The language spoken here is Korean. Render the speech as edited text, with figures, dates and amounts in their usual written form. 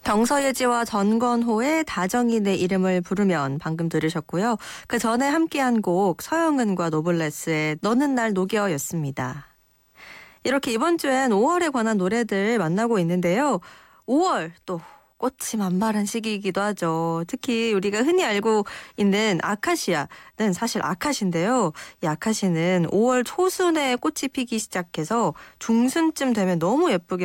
정서예지와 전건호의 다정이 내 이름을 부르면 방금 들으셨고요. 그 전에 함께한 곡 서영은과 노블레스의 너는 날 녹여였습니다. 이렇게 이번 주엔 5월에 관한 노래들 만나고 있는데요. 5월 또 꽃이 만발한 시기이기도 하죠. 특히 우리가 흔히 알고 있는 아카시아는 사실 아카시인데요. 이 아카시는 5월 초순에 꽃이 피기 시작해서 중순쯤 되면 너무 예쁘게